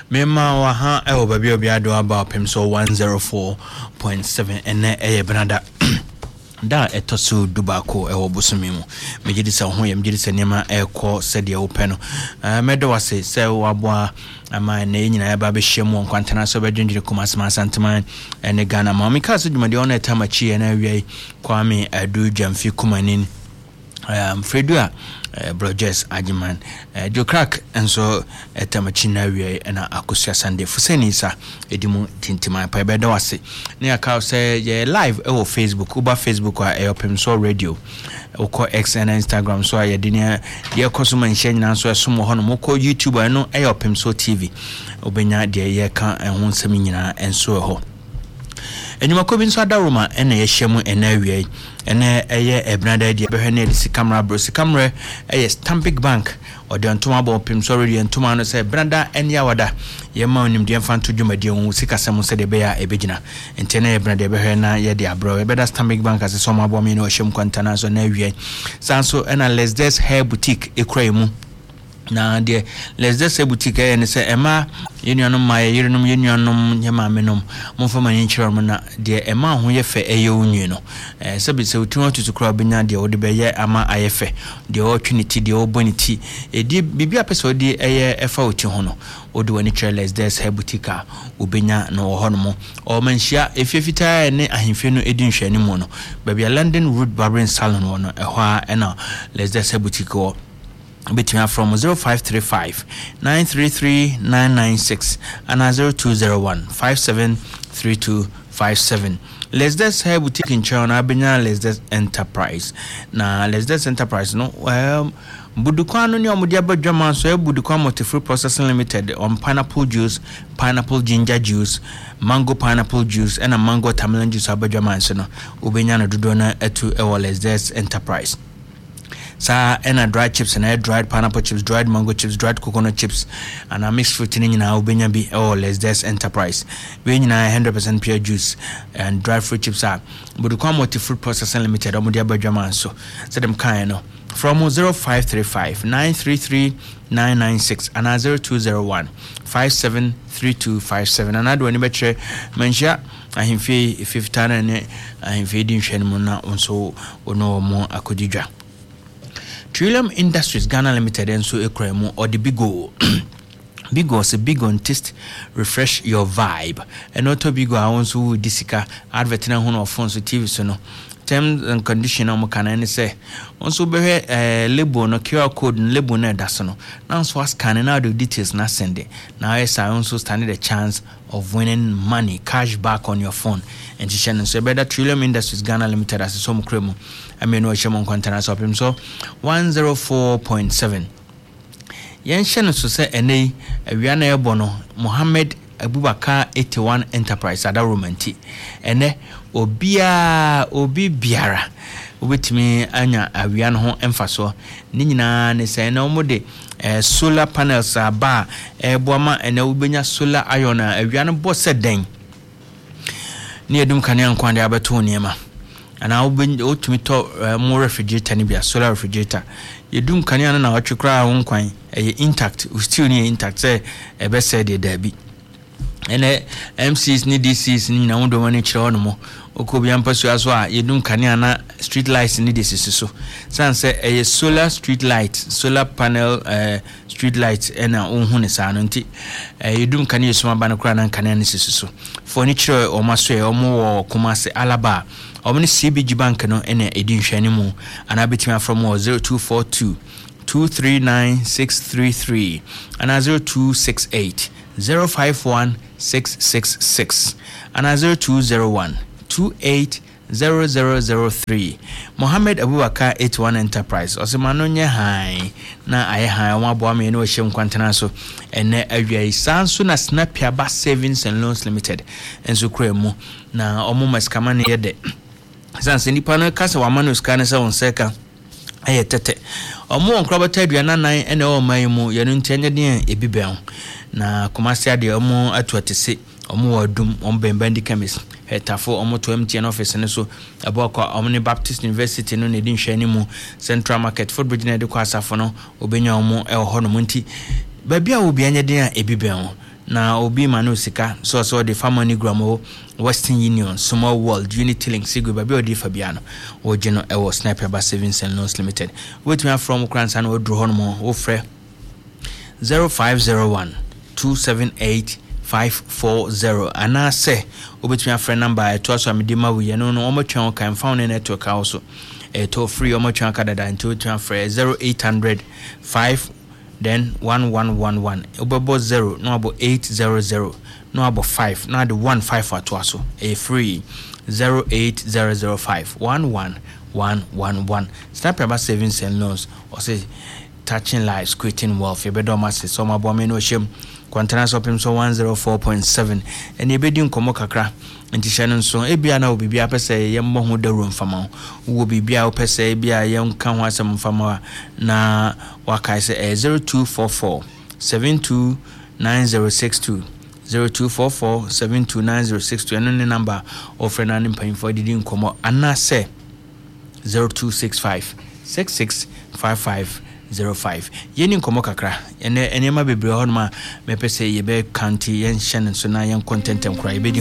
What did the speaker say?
Mema wa ha e obabi obi ado aba pemso 104.7 ene eye benada da etoso dubako e obosumi mu megidi se ho yem gidi se nema e ko sede openo medo wase se wabo ama na nyina ya ba be hyiamu kwantana so be dwendwere komasma santeman ene Ghana ma mi ka so dwumade ona etamachi na wiai Kwame Adu Jamfi Kumanin Fredua Brojes Ajiman Joe Crack enso etamachi na wiai na akosia Sunday fusenisa edimu tintima pa be da wase ne aka say ye live e wo Facebook uba Facebook a Opemso Radio oko X and Instagram so ya dinia de kosoma nhye nyina so esomo ho no moko YouTube no e Opemso TV obenya de ye ka ho nsem nyina enso ho enyuma ko bi nso adaroma ene ye hyemu ena awie ene eye ebrada de behwe na edisi camera bro si camera eye Stanbic Bank ode ntoma ba Opemso Radio ntoma no se brada ene awada ye ma onim de mfanto dwumade hu sikasem se de be ya ebegina entene ebrada behwe na ye de abro ebeda Stanbic Bank as so ma bo me no hyem kwantana so na awie sanso ena Let's Des Hair Boutique ekraimu na de Let's Des Hair Boutique ene se ema yenuanom ma yerenum yenuanom yema menom momfama nyichiram na de ema ho ye fe eye onwie no sabi se utun tutukura benya de ode be ye ama ayefe de otwiniti de oboniti edi bibia pese odi eye efa oti ho no odi wani Let's Des Hair Boutique obenya no ho no mo o manhia efiefita ne ahemfe no edi nhwani mu no babia London Root Barbering Salon no ehwa na Let's Des Hair Boutique between from 0535 933 996 and 0201 573257. Let's Des Hair Boutique in China abenya Let's Des Enterprise na Let's Des Enterprise no budukwa no ne omudi abadwama so budukwa multi-fruit processing limited on pineapple juice, pineapple ginger juice, mango pineapple juice and a mango tamarind juice abadwama so no obenya no dodo na etu Let's Des Enterprise. Sa ena dried chips and dried pineapple chips, dried mango chips, dried coconut chips, and a mixed fruit in ubenya bi Let's Des Enterprise. We 100% pure juice and dried fruit chips are but the multi-fruit processing limited omudia bajama so them kind no from 0535 933 996 and 0201 573257 and adu any betre mentia ahimfe 50 na ahimfe di nhwene mu na onso ono mo akodidwa Trillium Industries Ghana Limited and so ekremu or the Bigo Bigo is a big on taste refresh your vibe and auto Bigo also disika advertina hono phone so TV so no terms and conditions am can any say also be label no QR code label na daso no now so scan now the details na send it now yes I also stand a chance of winning money cash back on your phone and Shannon so better Trillium Industries Ghana Limited as some cremo I mean no shemon container so 104.7 yen Shannon so say ene awiana ebono Mohammed Abubakar 81 Enterprise ada romanti ene obi biara obetimi anya awia no ho emfaso ni nyina ne say na omode solar panels aba eboama ene obenya solar iron awia no bo seden ni edum kanea nkwande abeto niema ana otumi to mo refrigerator ni bia solar refrigerator edum kanea na watwekra ho nkwan intact still ni intact say ebe say de dabi ene MCs ni DCs ni na wodo mani kire no mo okobi ampaso aso a yedum kanea na street lights ni desisi so sanse solar street light solar panel street light ena onhu ne sa no nti yedum kanea so maba na kura na kanea ni sisi so furniture o maso e omo wo Kumasi Alaba omni CBG bank no ena edin hwani mu ana betima from 0242 239633 and 0268 051666 and 0201 280003 Mohammed Abubakar 81 Enterprise osemano nye hai na aye hai wabo me no hyem kwantana so ene awia sanso na Snapia Ba Savings and Loans Limited enso kremu na omo maskama ne yede sanse nipa no kasa wa manu scan se on seka aye tete omo onkrobata aduana nan ene o man mu yanu ntanye den ebiben na Kumasi ade omo atuatese omo wadum ombembandi chemist hetafo omo to MTN office ne so abakwa Omni Baptist University no ne din hwani mu Central Market Footbridge na de kwa asafo no obenya omo e ho no munti babia obi anya den a ebiben na obi manu sika so the family gramo Western Union Small World Unity Link Sigu baby odi Fabiano o geno e wo Sniper Ba Savings and Loans Limited wait me from Kransan o dro hono o frɛ 0501 278 540 ana say obetumi afrɛ number to aso amedima we no omotwan kan found network also to free omotwan kadada into transfer 0800 5 then 1111 obebo 0 no abo 800 no abo 5 no the 15 at aso a free 08005 11111 Sniper Ba Savings and Loans or say touching lives creating wealth ebedoma se so mabome no hjem Quantana Opim so 104.7 and ebedi nkomo kakra nti hye no so ebia na obibia pese yemmo ho da room fama wo bibia wo pese ebia yem ka ho asem fama na wakai se 0244 729062 0244-729062 eno ne number of friend mpanyim for didi nkomo ana se 0265-665505 yeni nkomo kakra ene enema bebre ho ma mepese yebe kanti yen hye so na yen content kra yebe